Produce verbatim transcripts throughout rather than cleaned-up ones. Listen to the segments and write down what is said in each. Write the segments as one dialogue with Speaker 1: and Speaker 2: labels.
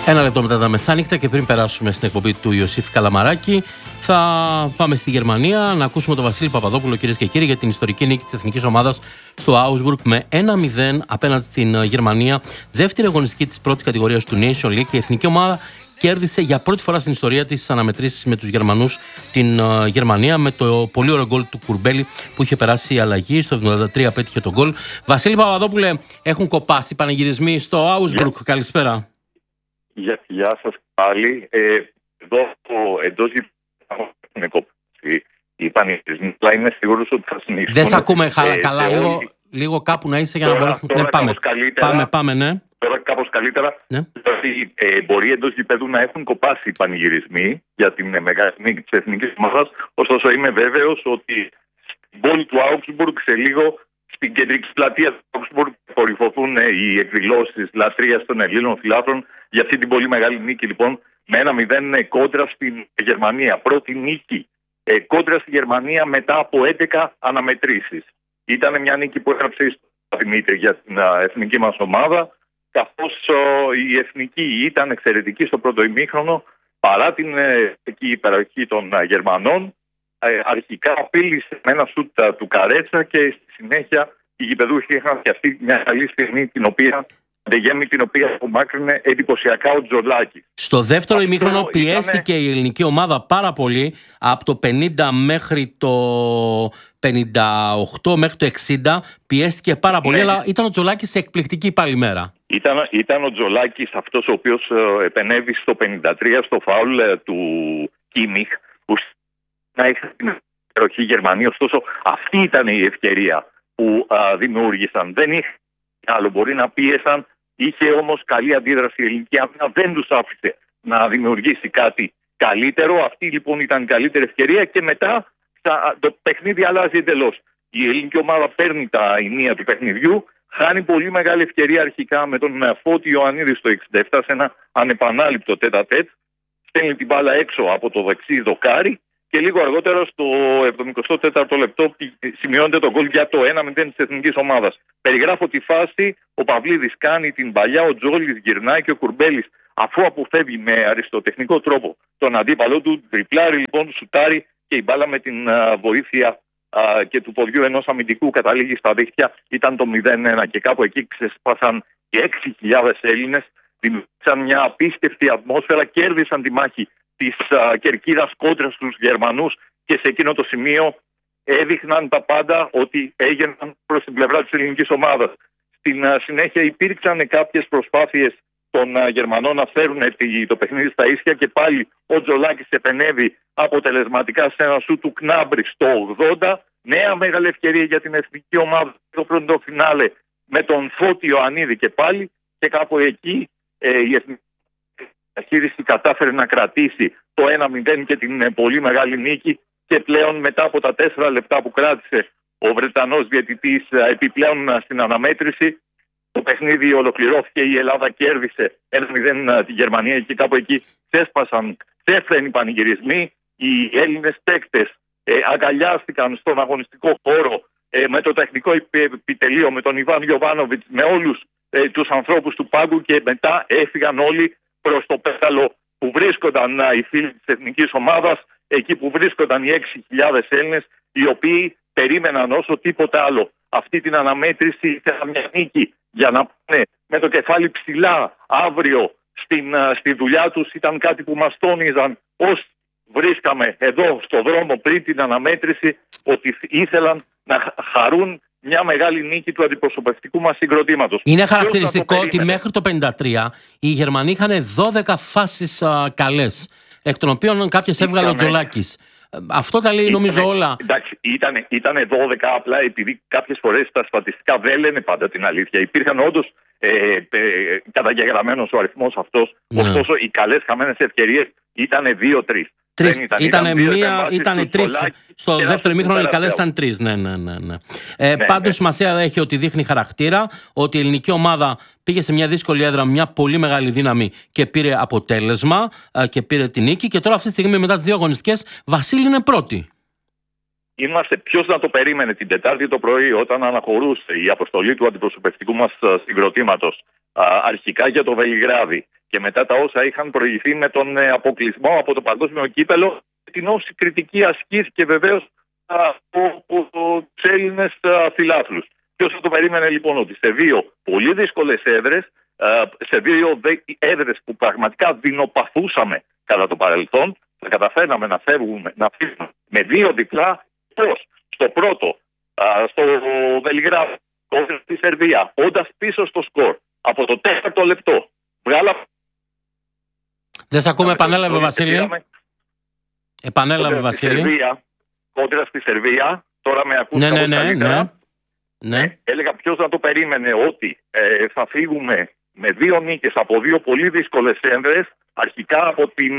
Speaker 1: Ένα λεπτό μετά τα μεσάνυχτα και πριν περάσουμε στην εκπομπή του Ιωσήφ Καλαμαράκη, θα πάμε στη Γερμανία να ακούσουμε τον Βασίλη Παπαδόπουλο, κυρίες και κύριοι, για την ιστορική νίκη της εθνικής ομάδας στο Augsburg με ένα μηδέν απέναντι στην Γερμανία. Δεύτερη αγωνιστική της πρώτης κατηγορίας του Nation League, και η εθνική ομάδα κέρδισε για πρώτη φορά στην ιστορία της αναμετρήσεις με τους Γερμανούς την uh, Γερμανία, με το πολύ ωραίο γκολ του Κουρμπέλη που είχε περάσει η αλλαγή. Στο εβδομήντα τρία πέτυχε τον γκολ. Βασίλη Παπαδόπουλε, έχουν κοπάσει οι πανηγυρισμοί στο Augsburg. Yeah. Καλησπέρα.
Speaker 2: Γεια, γεια σας πάλι. Ε, εδώ εντός έχουν κοπάσει οι πανηγυρισμοί, αλλά είμαι σίγουρος ότι θα συνεχίσουν.
Speaker 1: Δεν σε ακούμε ε, καλά, ε, λίγο, όλοι... λίγο κάπου να είσαι για τώρα, να μπορέσουμε να πάμε. Πάμε, πάμε, ναι.
Speaker 2: Τώρα κάπως καλύτερα,
Speaker 1: ναι.
Speaker 2: Δηλαδή, ε, μπορεί εντός γηπέδου να έχουν κοπάσει οι πανηγυρισμοί για την μεγάλη νίκη της εθνικής ομάδας, ωστόσο είμαι βέβαιος ότι στην πόλη του Augsburg σε λίγο, στην κεντρική πλατεία του Augsburg, κορυφωθούν οι εκδηλώσεις λατρείας των Ελλήνων φιλάθλων για αυτή την πολύ μεγάλη νίκη, λοιπόν, με ένα μηδέν κόντρα στην Γερμανία. Πρώτη νίκη ε, κόντρα στη Γερμανία μετά από έντεκα αναμετρήσεις. Ήταν μια νίκη που έγραψε στο Δημήτρη για την α, εθνική μας ομάδα, καθώς η εθνική ήταν εξαιρετική στο πρώτο ημίχρονο, παρά την ε, υπεροχή των α, Γερμανών. Ε, αρχικά απείλησε με ένα σούτ του Καρέτσα και στη συνέχεια οι γηπεδούχοι είχαν φτιαχτεί μια καλή στιγμή, την οποία, την οποία απομάκρυνε εντυπωσιακά ο Τζολάκης.
Speaker 1: Στο δεύτερο ημίχρονο πιέστηκε ήτανε... η ελληνική ομάδα πάρα πολύ, από το πενήντα μέχρι το πενήντα οκτώ μέχρι το εξήντα πιέστηκε πάρα πολύ, ναι. Αλλά ήταν ο Τζολάκης σε εκπληκτική πάλι μέρα.
Speaker 2: Ήταν, ήταν ο Τζολάκης αυτός ο οποίος επενέβη στο πενήντα τρία στο φάουλ του Κίμιχ, που να είχε την υπεροχή Γερμανία. Ωστόσο αυτή ήταν η ευκαιρία που α, δημιούργησαν. Δεν είχε άλλο, μπορεί να πίεσαν, είχε όμως καλή αντίδραση η ελληνική άμυνα, δεν τους άφησε να δημιουργήσει κάτι καλύτερο. Αυτή λοιπόν ήταν η καλύτερη ευκαιρία και μετά το παιχνίδι αλλάζει εντελώς. Η ελληνική ομάδα παίρνει τα ενία του παιχνιδιού, χάνει πολύ μεγάλη ευκαιρία αρχικά με τον Φώτη Ιωαννίδη στο εξήντα επτά σε ένα ανεπανάληπτο τέτα-τέτ, στέλνει την μπάλα έξω από το δεξί δοκάρι και λίγο αργότερα στο εβδομήντα τέταρτο λεπτό σημειώνεται το γκολ για το ένα μηδέν της εθνικής ομάδας. Περιγράφω τη φάση, ο Παυλίδης κάνει την παλιά, ο Τζόλης γυρνάει και ο Κουρμπέλης, αφού αποφεύγει με αριστοτεχνικό τρόπο τον αντίπαλό του, τριπλάρει λοιπόν, σουτάρει και η μπάλα με την α, βοήθεια α, και του ποδιού ενός αμυντικού καταλήγει στα δίχτυα. Ήταν το μηδέν ένα και κάπου εκεί ξεσπάσαν και έξι χιλιάδες Έλληνες, δημιούργησαν μια απίστευτη ατμόσφαιρα, κέρδισαν τη μάχη της uh, κερκίδας κόντρα στους Γερμανούς και σε εκείνο το σημείο έδειχναν τα πάντα ότι έγιναν προς την πλευρά της ελληνικής ομάδας. Στην uh, συνέχεια υπήρξαν κάποιες προσπάθειες των uh, Γερμανών να φέρουν uh, το παιχνίδι στα ίσια και πάλι ο Τζολάκης επενέβη αποτελεσματικά σε ένα σου του Κνάμπρη στο ογδόντα. Νέα μεγάλη ευκαιρία για την εθνική ομάδα στο πρώτο φινάλε με τον Φώτη Ιωαννίδη και πάλι, και κάπου εκεί uh, η εθνική διαχείριση κατάφερε να κρατήσει το ένα μηδέν και την πολύ μεγάλη νίκη, και πλέον μετά από τα τέσσερα λεπτά που κράτησε ο Βρετανός διαιτητής επιπλέον στην αναμέτρηση, το παιχνίδι ολοκληρώθηκε, η Ελλάδα κέρδισε ένα μηδέν τη Γερμανία και κάπου εκεί ξέσπασαν ξέφρενοι πανηγυρισμοί. Οι Έλληνες παίκτες ε, αγκαλιάστηκαν στον αγωνιστικό χώρο ε, με το τεχνικό επιτελείο, με τον Ιβάν Γιοβάνοβιτς, με όλους ε, τους ανθρώπους του πάγκου, και μετά έφυγαν όλοι προς το πέταλο που βρίσκονταν οι φίλοι της εθνικής ομάδας, εκεί που βρίσκονταν οι έξι χιλιάδες Έλληνες, οι οποίοι περίμεναν όσο τίποτα άλλο αυτή την αναμέτρηση, ήθελαν μια νίκη για να πάνε με το κεφάλι ψηλά αύριο στην, στη δουλειά τους. Ήταν κάτι που μας τόνιζαν όσοι βρίσκαμε εδώ στο δρόμο πριν την αναμέτρηση, ότι ήθελαν να χαρούν μια μεγάλη νίκη του αντιπροσωπευτικού μας συγκροτήματος.
Speaker 1: Είναι χαρακτηριστικό ότι μέχρι το πενήντα τρία οι Γερμανοί είχαν δώδεκα φάσεις α, καλές, εκ των οποίων κάποιες έβγαλε ο Τζολάκης. Αυτό τα λέει νομίζω
Speaker 2: ήτανε,
Speaker 1: όλα.
Speaker 2: Εντάξει, ήταν, ήταν δώδεκα, απλά επειδή κάποιες φορές τα στατιστικά δεν λένε πάντα την αλήθεια. Υπήρχαν όντως ε, ε, καταγεγραμμένος ο αριθμός αυτός, ναι. Ωστόσο οι καλές χαμένες ευκαιρίες ήταν δύο τρεις.
Speaker 1: Τρεις, ήταν, ήταν, ήταν μία, ήταν τρεις. Στο δεύτερο ημίχρονο οι καλές ήταν τρεις. Ναι, ναι, ναι, ναι. Ε, ναι, πάντως ναι. Σημασία έχει ότι δείχνει χαρακτήρα, ότι η ελληνική ομάδα πήγε σε μια δύσκολη έδρα, μια πολύ μεγάλη δύναμη και πήρε αποτέλεσμα και πήρε την νίκη. Και τώρα αυτή τη στιγμή, μετά τις δύο αγωνιστικές, Βασίλη είναι πρώτη.
Speaker 2: Είμαστε, ποιος να το περίμενε την Τετάρτη το πρωί, όταν αναχωρούσε η αποστολή του αντιπροσωπευτικού μας συγκροτήματος αρχικά για το Βελιγράδι και μετά τα όσα είχαν προηγηθεί με τον αποκλεισμό από το παγκόσμιο κύπελο, την όση κριτική ασκήθηκε βεβαίως από τους Έλληνες φιλάθλους. Ποιος θα το περίμενε λοιπόν ότι σε δύο πολύ δύσκολες έδρες, σε δύο έδρες που πραγματικά δεινοπαθούσαμε κατά το παρελθόν, θα καταφέρναμε να φεύγουμε, να φύγουμε με δύο διπλά. Πώς? Στο πρώτο, στο Βελιγράδι, στη Σερβία, όντας πίσω στο σκορ, από το τέταρτο λεπτό, βγάλαμε.
Speaker 1: Δεν σε ακούμε, επανέλαβε Βασίλη. Επανέλαβε Βασίλη.
Speaker 2: Σερβία, κόντρα στη Σερβία, τώρα με ακούτε.
Speaker 1: Ναι, ναι, ναι, ναι.
Speaker 2: ναι. Έλεγα ποιος να το περίμενε ότι ε, θα φύγουμε με δύο νίκες από δύο πολύ δύσκολες ένδρες, αρχικά από την...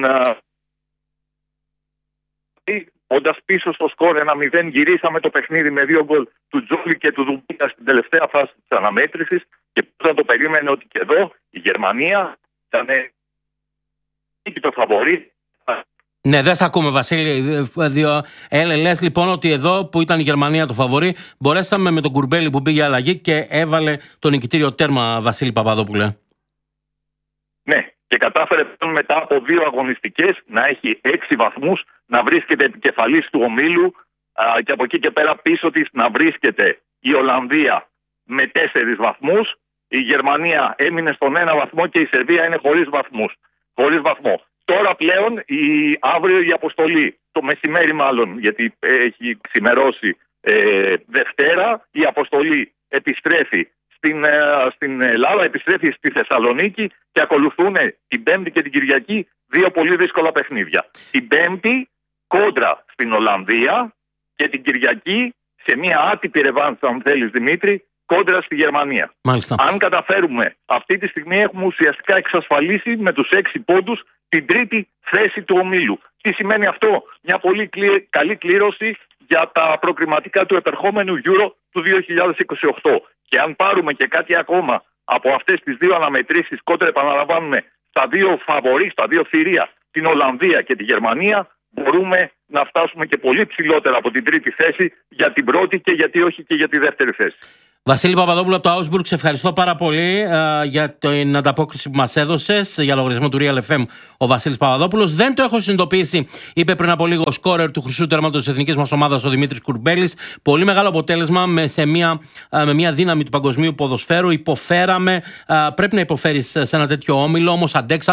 Speaker 2: Όντας πίσω στο σκορ ένα μηδέν, γυρίσαμε το παιχνίδι με δύο γκολ του Τζόλι και του Δουμπίκα στην τελευταία φάση της αναμέτρησης, και ποιος να το περίμενε ότι και εδώ η Γερμανία ήταν το φαβορί.
Speaker 1: Ναι, δεν σε ακούμε Βασίλη. Ε, λες λοιπόν ότι εδώ που ήταν η Γερμανία το φαβορί, μπορέσαμε με τον Κουρμπέλη που πήγε αλλαγή και έβαλε το νικητήριο τέρμα, Βασίλη Παπαδόπουλε.
Speaker 2: Ναι, και κατάφερε μετά από δύο αγωνιστικές να έχει έξι βαθμούς, να βρίσκεται επικεφαλής του ομίλου, α, και από εκεί και πέρα πίσω της να βρίσκεται η Ολλανδία με τέσσερις βαθμούς, η Γερμανία έμεινε στον ένα βαθμό και η Σερβία είναι χωρίς βαθμούς. Χωρίς βαθμό. Τώρα πλέον η, αύριο η αποστολή, το μεσημέρι μάλλον, γιατί έχει ξημερώσει ε, Δευτέρα, η αποστολή επιστρέφει στην, ε, στην Ελλάδα, επιστρέφει στη Θεσσαλονίκη και ακολουθούν την Πέμπτη και την Κυριακή δύο πολύ δύσκολα παιχνίδια. Την Πέμπτη κόντρα στην Ολλανδία και την Κυριακή σε μια άτυπη ρεβάνς, αν θέλεις Δημήτρη, κόντρα στη Γερμανία.
Speaker 1: Μάλιστα.
Speaker 2: Αν καταφέρουμε, αυτή τη στιγμή έχουμε ουσιαστικά εξασφαλίσει με τους έξι πόντους την τρίτη θέση του ομίλου. Τι σημαίνει αυτό? Μια πολύ κλή, καλή κλήρωση για τα προκριματικά του επερχόμενου Euro του δύο χιλιάδες είκοσι οκτώ. Και αν πάρουμε και κάτι ακόμα από αυτές τις δύο αναμετρήσεις, κόντρα επαναλαμβάνουμε στα δύο φαβορί, στα δύο θηρία, την Ολλανδία και τη Γερμανία, μπορούμε να φτάσουμε και πολύ ψηλότερα από την τρίτη θέση για την πρώτη και γιατί όχι και για τη δεύτερη θέση.
Speaker 1: Βασίλη Παπαδόπουλο από το Augsburg, σε ευχαριστώ πάρα πολύ uh, για την ανταπόκριση που μας έδωσες για λογαριασμό του Real εφ εμ ο Βασίλης Παπαδόπουλος. Δεν το έχω συνειδητοποιήσει, είπε πριν από λίγο, σκόρερ του χρυσού τέρματος της εθνικής μας ομάδας ο Δημήτρης Κουρμπέλης. Πολύ μεγάλο αποτέλεσμα με, σε μια, uh, με μια δύναμη του παγκοσμίου ποδοσφαίρου. Υποφέραμε, uh, πρέπει να υποφέρεις σε ένα τέτοιο όμιλο, όμως αντέξαμε.